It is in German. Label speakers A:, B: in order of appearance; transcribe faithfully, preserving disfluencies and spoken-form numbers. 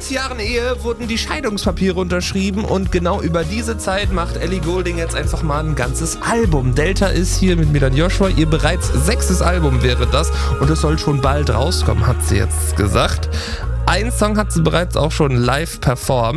A: sechs Jahren Ehe wurden die Scheidungspapiere unterschrieben und genau über diese Zeit macht Ellie Goulding jetzt einfach mal ein ganzes Album. Delta ist hier mit mir dann Joshua, ihr bereits sechstes Album wäre das und es soll schon bald rauskommen, hat sie jetzt gesagt. Einen Song hat sie bereits auch schon live performt.